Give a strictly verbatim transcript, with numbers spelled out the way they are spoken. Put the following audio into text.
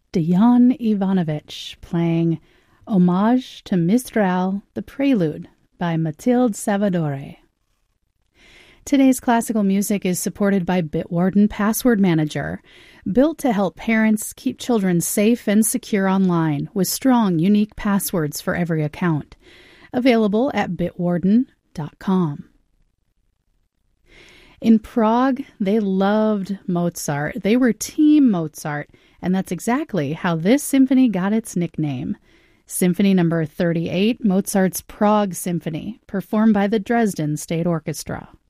Dion Ivanovich playing Homage to Mistral, the Prelude by Mathilde Savadore. Today's classical music is supported by Bitwarden Password Manager, built to help parents keep children safe and secure online with strong, unique passwords for every account. Available at bitwarden dot com. In Prague, they loved Mozart. They were Team Mozart, and that's exactly how this symphony got its nickname. Symphony number thirty-eight, Mozart's Prague Symphony, performed by the Dresden State Orchestra.